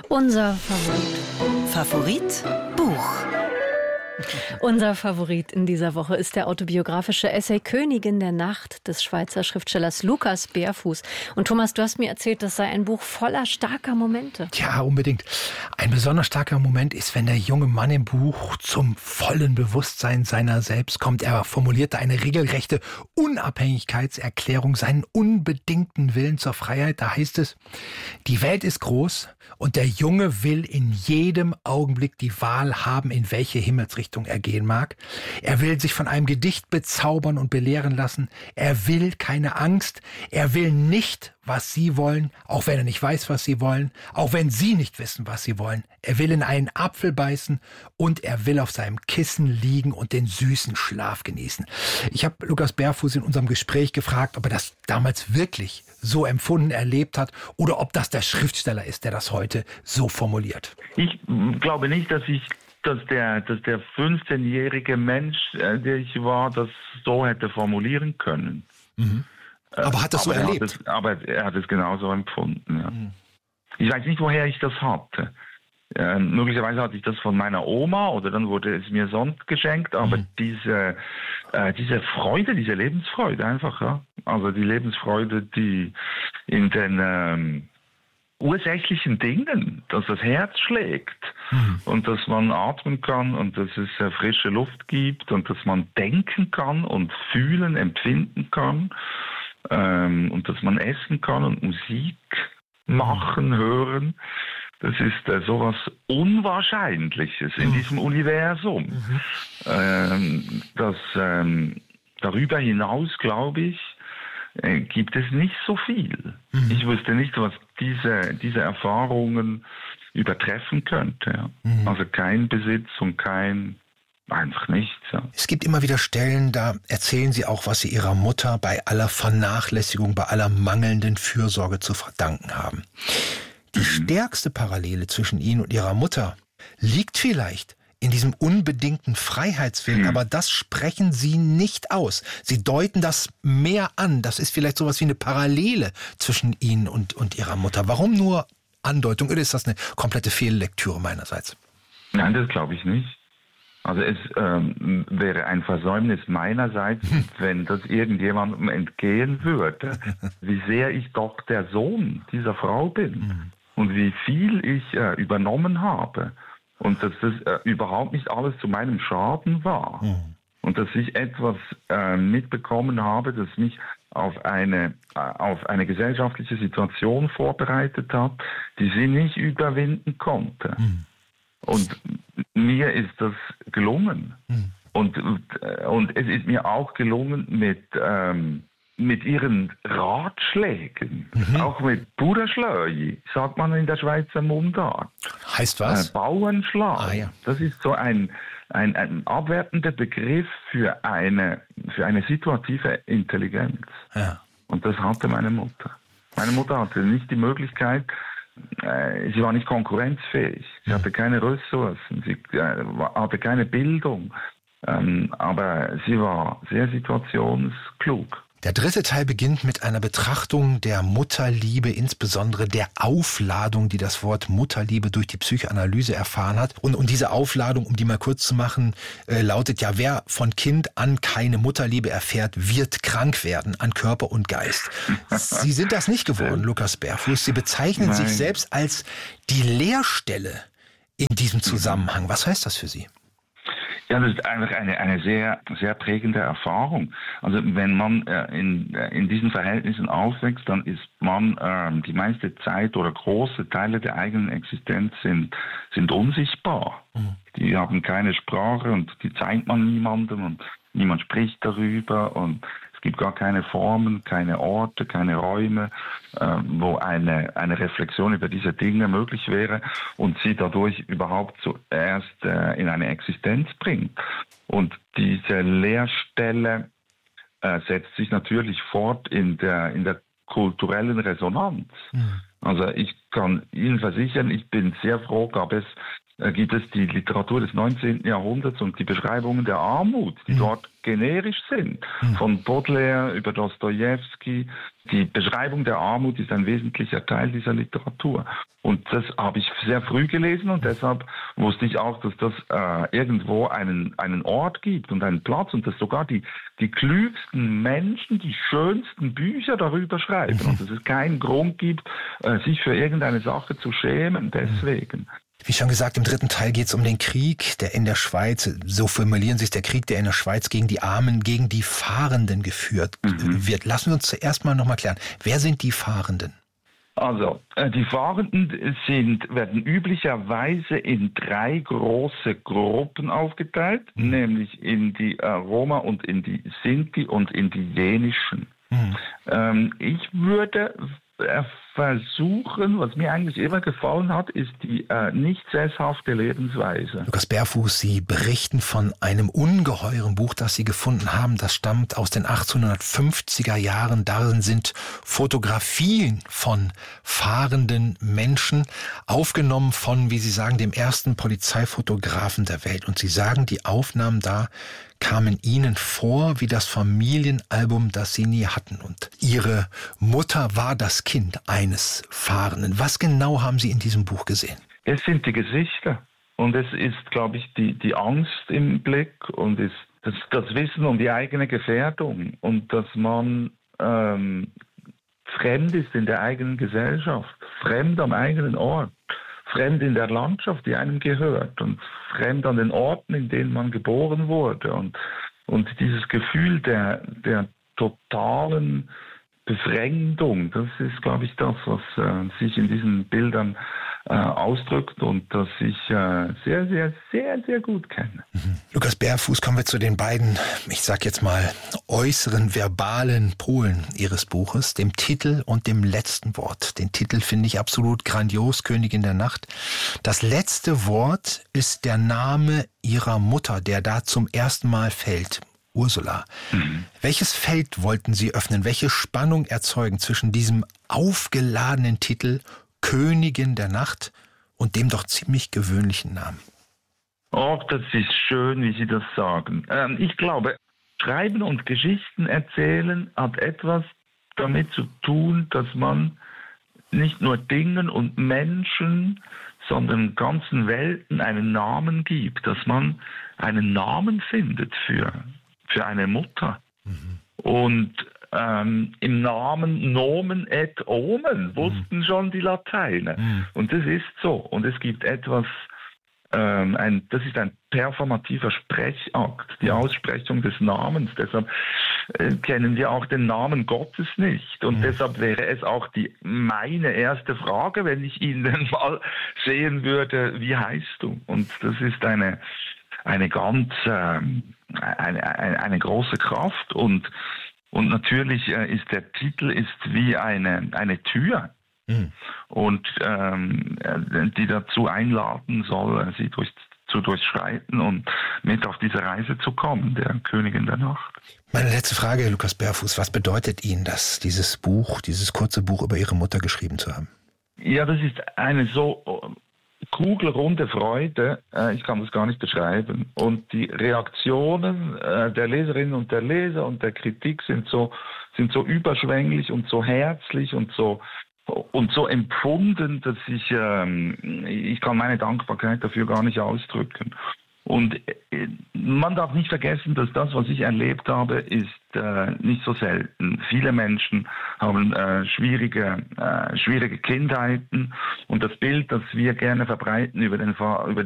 Unser Favorit Buch. Unser Favorit in dieser Woche ist der autobiografische Essay Königin der Nacht des Schweizer Schriftstellers Lukas Berfuß. Und Thomas, du hast mir erzählt, das sei ein Buch voller starker Momente. Ja, unbedingt. Ein besonders starker Moment ist, wenn der junge Mann im Buch zum vollen Bewusstsein seiner selbst kommt. Er formulierte eine regelrechte Unabhängigkeitserklärung, seinen unbedingten Willen zur Freiheit. Da heißt es: Die Welt ist groß und der Junge will in jedem Augenblick die Wahl haben, in welche Himmelsrichtung er gehen mag. Er will sich von einem Gedicht bezaubern und belehren lassen. Er will keine Angst. Er will nicht, was Sie wollen, auch wenn er nicht weiß, was Sie wollen, auch wenn Sie nicht wissen, was Sie wollen. Er will in einen Apfel beißen und er will auf seinem Kissen liegen und den süßen Schlaf genießen. Ich habe Lukas Berfuß in unserem Gespräch gefragt, ob er das damals wirklich so empfunden, erlebt hat oder ob das der Schriftsteller ist, der das heute so formuliert. Ich glaube nicht, dass der 15-jährige Mensch, der ich war, das so hätte formulieren können. Mhm. Aber hat das so erlebt? Aber er hat es genauso empfunden, ja. Ich weiß nicht, woher ich das hatte. Möglicherweise hatte ich das von meiner Oma oder dann wurde es mir sonst geschenkt, aber diese Freude, diese Lebensfreude einfach, ja. Also die Lebensfreude, die in den ursächlichen Dingen, dass das Herz schlägt und dass man atmen kann und dass es frische Luft gibt und dass man denken kann und fühlen, empfinden kann und dass man essen kann und Musik machen, hören. Das ist sowas Unwahrscheinliches in diesem Universum. Darüber hinaus, glaube ich, gibt es nicht so viel. Ich wüsste nicht, was diese Erfahrungen übertreffen könnte. Ja. Also kein Besitz und einfach nichts. Ja. Es gibt immer wieder Stellen, da erzählen Sie auch, was Sie Ihrer Mutter bei aller Vernachlässigung, bei aller mangelnden Fürsorge zu verdanken haben. Die stärkste Parallele zwischen Ihnen und Ihrer Mutter liegt vielleicht in diesem unbedingten Freiheitswillen, aber das sprechen Sie nicht aus. Sie deuten das mehr an. Das ist vielleicht sowas wie eine Parallele zwischen Ihnen und Ihrer Mutter. Warum nur Andeutung? Oder ist das eine komplette Fehllektüre meinerseits? Nein, das glaube ich nicht. Also es wäre ein Versäumnis meinerseits, wenn das irgendjemandem entgehen würde, wie sehr ich doch der Sohn dieser Frau bin und wie viel ich übernommen habe. Und dass das überhaupt nicht alles zu meinem Schaden war. Und dass ich etwas mitbekommen habe, das mich auf eine gesellschaftliche Situation vorbereitet hat, die sie nicht überwinden konnte. Und mir ist das gelungen. Und es ist mir auch gelungen mit ihren Ratschlägen, auch mit purer Schlöi, sagt man in der Schweizer Mundart. Heißt was? Bauernschlag. Ah, ja. Das ist so ein abwertender Begriff für eine situative Intelligenz. Ja. Und das hatte meine Mutter. Meine Mutter hatte nicht die Möglichkeit, sie war nicht konkurrenzfähig, sie hatte keine Ressourcen, sie hatte keine Bildung, aber sie war sehr situationsklug. Der dritte Teil beginnt mit einer Betrachtung der Mutterliebe, insbesondere der Aufladung, die das Wort Mutterliebe durch die Psychoanalyse erfahren hat. Und diese Aufladung, um die mal kurz zu machen, lautet ja: Wer von Kind an keine Mutterliebe erfährt, wird krank werden an Körper und Geist. Sie sind das nicht geworden, Lukas Berfuß. Sie bezeichnen sich selbst als die Leerstelle in diesem Zusammenhang. Was heißt das für Sie? Ja, das ist einfach eine sehr, sehr prägende Erfahrung. Also wenn man in diesen Verhältnissen aufwächst, dann ist man die meiste Zeit oder große Teile der eigenen Existenz sind unsichtbar. Die haben keine Sprache und die zeigt man niemandem und niemand spricht darüber und es gibt gar keine Formen, keine Orte, keine Räume, wo eine Reflexion über diese Dinge möglich wäre und sie dadurch überhaupt zuerst in eine Existenz bringt. Und diese Leerstelle setzt sich natürlich fort in der kulturellen Resonanz. Also ich kann Ihnen versichern, ich bin sehr froh, gab es gibt es die Literatur des 19. Jahrhunderts und die Beschreibungen der Armut, die dort generisch sind. Von Baudelaire über Dostojewski. Die Beschreibung der Armut ist ein wesentlicher Teil dieser Literatur. Und das habe ich sehr früh gelesen und deshalb wusste ich auch, dass das irgendwo einen Ort gibt und einen Platz und dass sogar die klügsten Menschen die schönsten Bücher darüber schreiben und dass es keinen Grund gibt, sich für irgendeine Sache zu schämen. Deswegen. Wie schon gesagt, im 3. Teil geht es um den Krieg, der in der Schweiz, so formulieren Sie es, der Krieg, der in der Schweiz gegen die Armen, gegen die Fahrenden geführt wird. Lassen wir uns zuerst mal nochmal klären, wer sind die Fahrenden? Also, die Fahrenden werden üblicherweise in 3 große Gruppen aufgeteilt, nämlich in die Roma und in die Sinti und in die Jenischen. Ich würde versuchen, was mir eigentlich immer gefallen hat, ist die nicht sesshafte Lebensweise. Lukas Berfuß, Sie berichten von einem ungeheuren Buch, das Sie gefunden haben. Das stammt aus den 1850er Jahren. Darin sind Fotografien von fahrenden Menschen, aufgenommen von, wie Sie sagen, dem ersten Polizeifotografen der Welt. Und Sie sagen, die Aufnahmen da kamen Ihnen vor wie das Familienalbum, das Sie nie hatten. Und Ihre Mutter war das Kind eines Fahrenden. Was genau haben Sie in diesem Buch gesehen? Es sind die Gesichter und es ist, glaube ich, die Angst im Blick und ist das Wissen um die eigene Gefährdung und dass man fremd ist in der eigenen Gesellschaft, fremd am eigenen Ort, fremd in der Landschaft, die einem gehört und fremd an den Orten, in denen man geboren wurde und dieses Gefühl der totalen Befremdung, das ist, glaube ich, das, was sich in diesen Bildern ausdrückt und das ich sehr, sehr, sehr, sehr gut kenne. Lukas Berfuß, kommen wir zu den beiden, ich sag jetzt mal, äußeren verbalen Polen Ihres Buches, dem Titel und dem letzten Wort. Den Titel finde ich absolut grandios, Königin der Nacht. Das letzte Wort ist der Name Ihrer Mutter, der da zum ersten Mal fällt. Ursula. Welches Feld wollten Sie öffnen? Welche Spannung erzeugen zwischen diesem aufgeladenen Titel Königin der Nacht und dem doch ziemlich gewöhnlichen Namen? Oh, das ist schön, wie Sie das sagen. Ich glaube, Schreiben und Geschichten erzählen hat etwas damit zu tun, dass man nicht nur Dingen und Menschen, sondern ganzen Welten einen Namen gibt, dass man einen Namen findet für eine Mutter. Und im Namen Nomen et Omen wussten schon die Lateiner. Und das ist so. Und es gibt etwas, das ist ein performativer Sprechakt, die Aussprechung des Namens. Deshalb kennen wir auch den Namen Gottes nicht. Und deshalb wäre es auch meine erste Frage, wenn ich ihn dann mal sehen würde, wie heißt du? Und das ist eine ganz eine große Kraft und natürlich ist der Titel wie eine Tür und die dazu einladen soll, sie zu durchschreiten und mit auf diese Reise zu kommen, der Königin der Nacht. Meine letzte Frage, Lukas Berfuß, was bedeutet Ihnen das, dieses kurze Buch über Ihre Mutter geschrieben zu haben? Ja, das ist eine so kugelrunde Freude, ich kann das gar nicht beschreiben. Und die Reaktionen der Leserinnen und der Leser und der Kritik sind so überschwänglich und so herzlich und so empfunden, dass ich kann meine Dankbarkeit dafür gar nicht ausdrücken. Und man darf nicht vergessen, dass das, was ich erlebt habe, ist nicht so selten. Viele Menschen haben schwierige Kindheiten und das Bild, das wir gerne verbreiten über